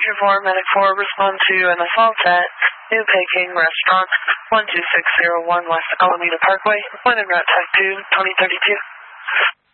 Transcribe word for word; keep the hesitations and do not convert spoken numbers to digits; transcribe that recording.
Ranger four, Medic four, respond to an assault at New Peking Restaurant, one two six zero one West Alameda Parkway, appointed route type two, twenty thirty-two.